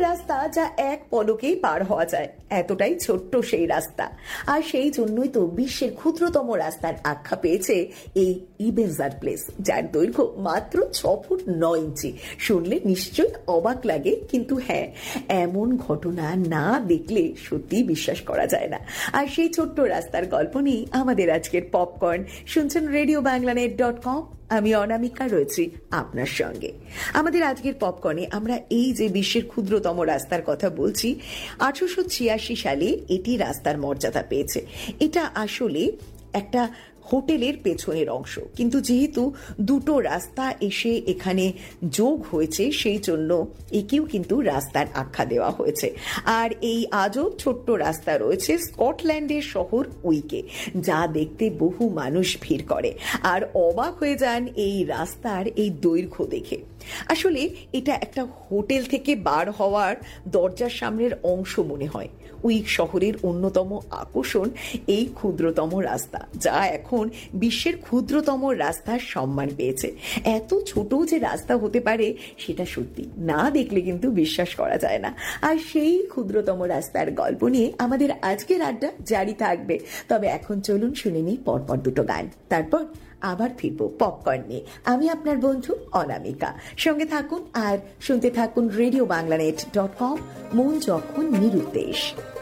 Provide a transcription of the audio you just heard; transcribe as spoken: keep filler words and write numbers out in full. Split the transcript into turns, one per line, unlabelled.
রাস্তা যা এক পলকেই পার হওয়া যায়, এতটাই ছোট্ট সেই রাস্তা। আর সেই জন্যই তো বিশ্বের ক্ষুদ্রতম রাস্তার আখ্যা পেয়েছে এই ইবেজার প্লেস, যার দৈর্ঘ্য মাত্র ছ ফুট নয় ইঞ্চি। শুনলে নিশ্চয়ই অবাক লাগে, কিন্তু হ্যাঁ, এমন ঘটনা না দেখলে সত্যি বিশ্বাস করা যায় না। আর সেই ছোট্ট রাস্তার গল্প নিয়ে আমাদের আজকের পপকর্ন। শুনছেন radio Bangla net dot com. আমি অনামিকা রয়েছি আপনার সঙ্গে। আমাদের আজকের পপকর্নে আমরা এই যে বিশ্বের ক্ষুদ্রতম রাস্তার কথা বলছি, আঠারোশো ছিয়াশি সালে এটি রাস্তার মর্যাদা পেয়েছে। এটা আসলে একটা হোটেলের পেছনের অংশ, কিন্তু যেহেতু দুটো রাস্তা এসে এখানে যোগ হয়েছে, সেই জন্য একেও কিন্তু রাস্তার আখ্যা দেওয়া হয়েছে। আর এই আজব ছোট্ট রাস্তা রয়েছে স্কটল্যান্ডের শহর উইকে, যা দেখতে বহু মানুষ ভিড় করে আর অবাক হয়ে যান এই রাস্তার এই দৈর্ঘ্য দেখে। আসলে এটা একটা হোটেল থেকে বার হওয়ার দরজার সামনের অংশ মনে হয়। উইক শহরের অন্যতম আকর্ষণ এই ক্ষুদ্রতম রাস্তা, যা এখন বিশ্বের ক্ষুদ্রতম রাস্তার সম্মান পেয়েছে। এত ছোট যে রাস্তা হতে পারে সেটা সত্যি না দেখলে কিন্তু বিশ্বাস করা যায় না। আর সেই ক্ষুদ্রতম রাস্তার গল্প নিয়ে আমাদের আজকের আড্ডা জারি থাকবে। তবে এখন চলুন শুনে নিই পরপর দুটো গান, তারপর আবার ফিরবো পপকর্ন নিয়ে। আমি আপনার বন্ধু অনামিকা, সঙ্গে থাকুন আর শুনতে থাকুন radio Bangla net dot com. মন যখন নিরুদ্দেশ।